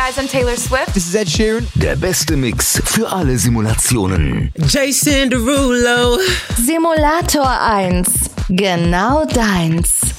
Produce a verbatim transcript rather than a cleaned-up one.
guys, I'm Taylor Swift. This is Ed Sheeran. Der beste Mix für alle Simulationen. Jason Derulo. Simulator eins. Genau deins.